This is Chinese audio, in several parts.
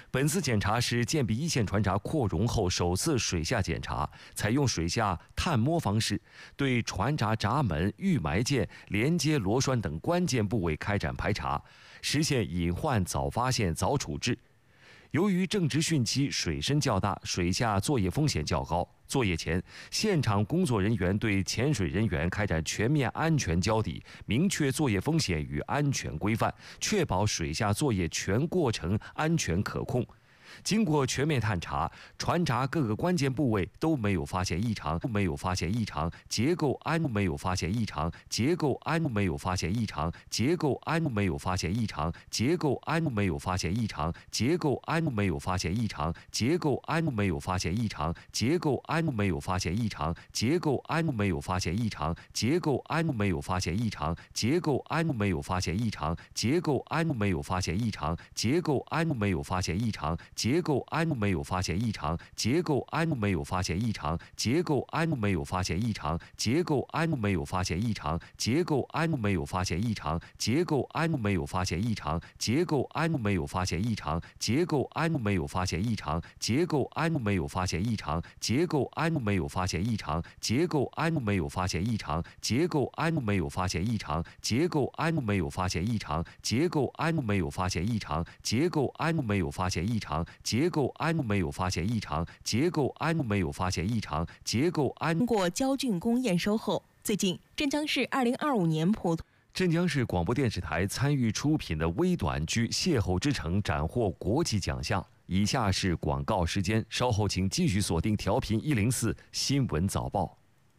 本次检查是建弼一线船闸扩容后首次水下检查，采用水下探摸方式，对船闸闸门、预埋件、连接螺栓等关键部位开展排查，实现隐患早发现、早处置。由于正值汛期，水深较大，水下作业风险较高。作业前，现场工作人员对潜水人员开展全面安全交底，明确作业风险与安全规范，确保水下作业全过程安全可控。经过全面探查，船闸各个关键部位都没有发现异常，结构安没有发现异常，结构安没有发现异常，结构安没有发现异常，结构安没有发现异常，结构安没有发现异常，结构安没有发现异常，结构安没有发现异常，结构安没有发现异常，结构安没有发现异常，结构安没有发现异常，结构安没有发现异常，结构安没有发现异常。结构安没有发现异常，结构安没有发现异常，结构安没有发现异常，结构安没有发现异常，结构安没有发现异常，结构安没有发现异常，结构安没有发现异常，结构安没有发现异常，结构安没有发现异常，结构安没有发现异常，结构安没有发现异常，结构安没有发现异常，结构安没有发现异常，结构安没有发现异常，结构安没有发现异常。结构安没有发现异常，结构安没有发现异常，结构安通过胶菌工验收后，最近镇江市2025年普通。 镇江市广播电视台参与出品的微短剧《邂逅之城》斩获国际奖项。以下是广告时间，稍后请继续锁定调频104新闻早报。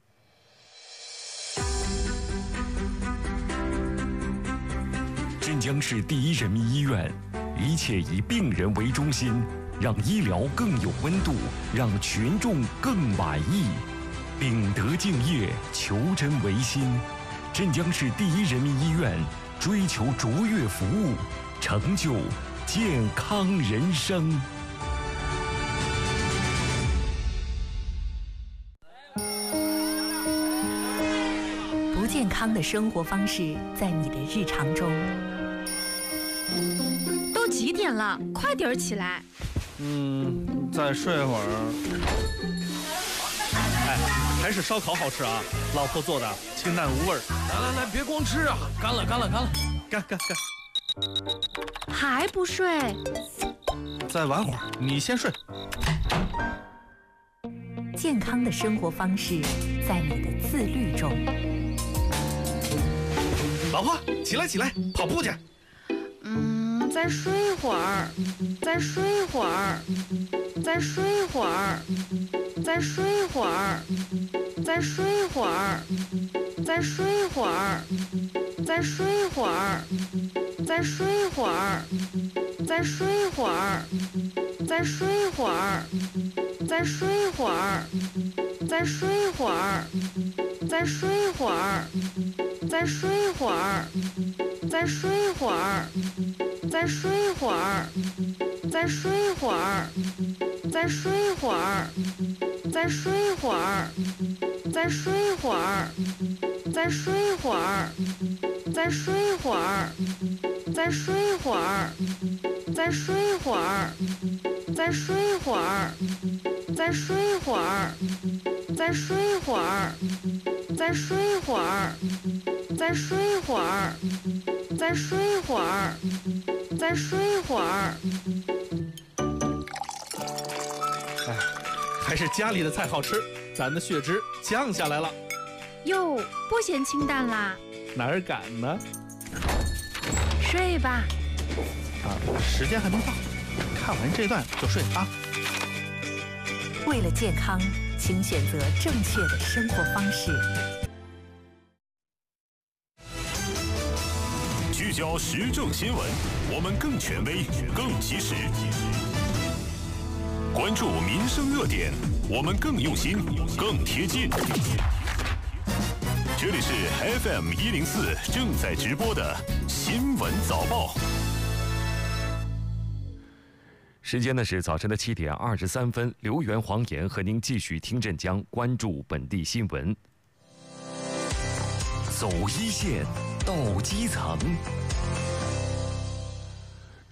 镇江市第一人民医院，一切以病人为中心，让医疗更有温度，让群众更满意。秉德敬业，求真为心。镇江市第一人民医院追求卓越服务，成就健康人生。 不健康的生活方式在你的日常中。 都几点了？快点起来！ 再睡会儿。哎，还是烧烤好吃啊！老婆做的，清淡无味。 来，别光吃啊！干了！ 干！ 还不睡？ 再玩会儿，你先睡。 健康的生活方式在你的自律中。 老婆，起来，跑步去。 再睡会儿，再睡会儿，再睡会儿，再睡会儿，再睡会儿，再睡会儿，再睡会儿，再睡会儿，再睡会儿，再睡会儿，再睡会儿，再睡会儿，再睡会儿，再睡会儿，再睡会儿。再睡会儿，再睡会儿，再睡会儿，再睡会儿，再睡会儿，再睡会儿，再睡会儿，再睡会儿，再睡会儿，再睡会儿，再睡会儿，再睡会儿，再睡会儿，再睡会儿，再睡会儿。再睡会儿。 哎，还是家里的菜好吃，咱的血脂降下来了。 哟，不嫌清淡啦？ 哪儿敢呢？ 睡吧。 时间还没到，看完这段就睡啊。 为了健康，请选择正确的生活方式。 聚焦时政新闻，我们更权威、更及时；关注民生热点，我们更用心、更贴近。这里是 FM 104正在直播的新闻早报。 时间呢是早晨的7点23分，刘源、黄岩和您继续听镇江，关注本地新闻。走一线，到基层。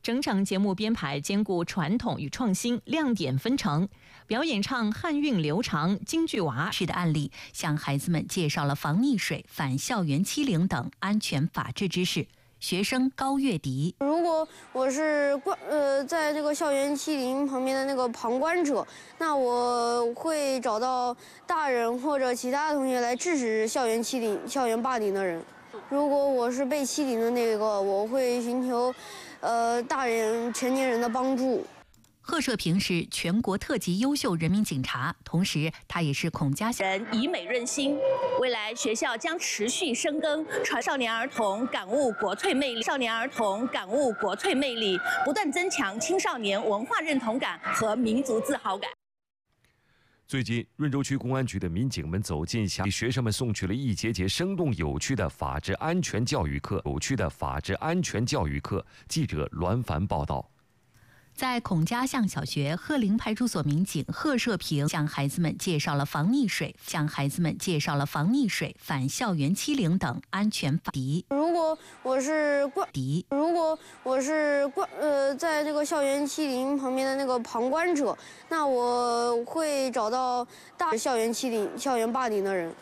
整场节目编排兼顾传统与创新，亮点纷呈。表演唱汉韵流长，京剧娃式的案例，向孩子们介绍了防溺水、反校园欺凌等安全法治知识。学生高月迪， 如果我是在这个校园欺凌旁边的那个旁观者，那我会找到大人或者其他同学来制止校园欺凌、校园霸凌的人。如果我是被欺凌的那个，我会寻求大人、成年人的帮助。 贺社平是全国特级优秀人民警察，同时他也是孔家人以美润心。未来学校将持续深耕，传少年儿童感悟国粹魅力，少年儿童感悟国粹魅力，不断增强青少年文化认同感和民族自豪感。 最近，润州区公安局的民警们走进给学生们送去了一节节生动有趣的法治安全教育课。记者栾凡报道。 在孔家巷小学，鹤龄派出所民警贺社平向孩子们介绍了防溺水、反校园欺凌等安全法。 如果我是在这个校园欺凌旁边的那个旁观者，那我会找到大校园欺凌、校园霸凌的人，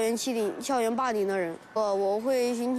我会寻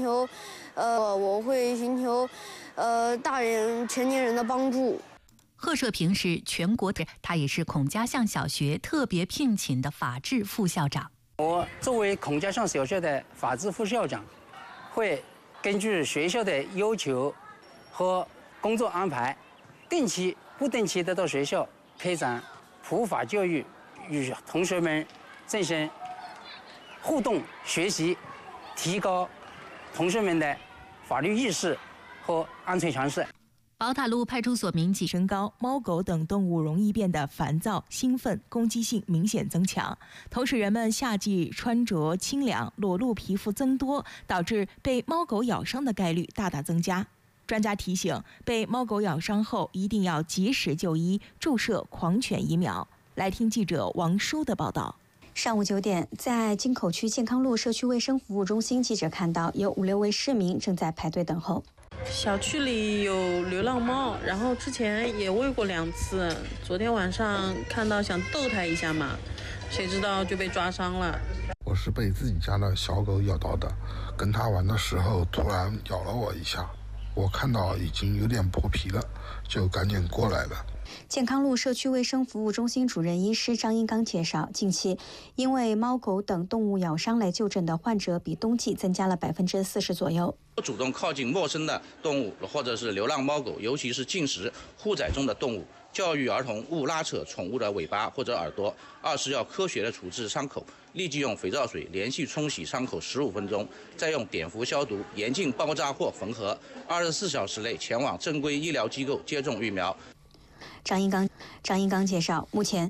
求大人、成年人的帮助。 贺社平是全国的，他也是孔家巷小学特别聘请的法制副校长。 我作为孔家巷小学的法制副校长，会根据学校的要求和工作安排，定期、不定期的到学校开展普法教育，与同学们进行互动学习，提高同学们的法律意识和安全常识。 宝塔路派出所民警升高，猫狗等动物容易变得烦躁、兴奋，攻击性明显增强。同时，人们夏季穿着清凉，裸露皮肤增多，导致被猫狗咬伤的概率大大增加。专家提醒，被猫狗咬伤后一定要及时就医，注射狂犬疫苗。来听记者王舒的报道。 上午9点，在京口区健康路社区卫生服务中心，记者看到有5、6位市民正在排队等候。 小区里有流浪猫，然后之前也喂过2次，昨天晚上看到想逗它一下嘛，谁知道就被抓伤了。 我是被自己家的小狗咬到的，跟它玩的时候突然咬了我一下，我看到已经有点破皮了，就赶紧过来了。 健康路社区卫生服务中心主任医师张英刚介绍，近期因为猫狗等动物咬伤来就诊的患者比冬季增加了40%左右。 主动靠近陌生的动物或者是流浪猫狗，尤其是进食、护崽中的动物，教育儿童勿拉扯宠物的尾巴或者耳朵。2是要科学的处置伤口，立即用肥皂水连续冲洗伤口15分钟，再用碘伏消毒，严禁包扎或缝合。24小时内前往正规医疗机构接种疫苗。 张英刚介绍，目前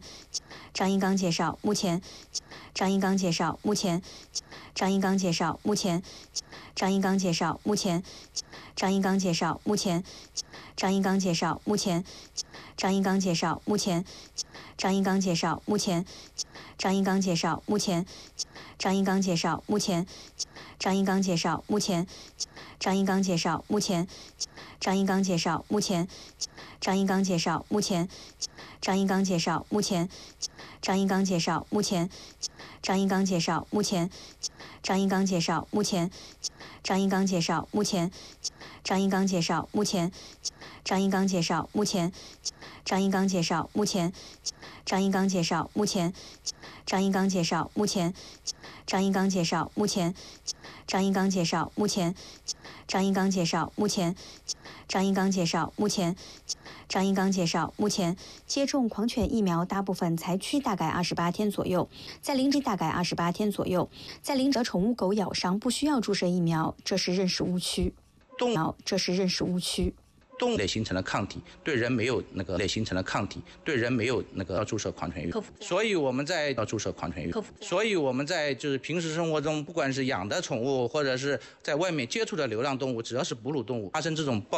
接种狂犬疫苗大部分采区大概28天左右，在临宠物狗咬伤不需要注射疫苗，这是认识误区。 动物类形成了抗体，对人没有要注射狂犬疫苗，所以我们在就是平时生活中，不管是养的宠物或者是在外面接触的流浪动物，只要是哺乳动物发生这种